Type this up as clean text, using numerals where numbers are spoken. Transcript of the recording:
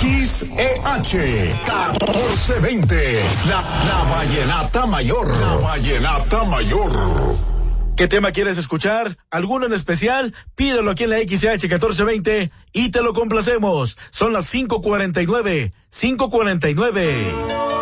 XEH 1420, la Vallenata Mayor. La Vallenata Mayor. ¿Qué tema quieres escuchar? ¿Alguno en especial? Pídelo aquí en la XH 1420 y te lo complacemos. Son las 5:49.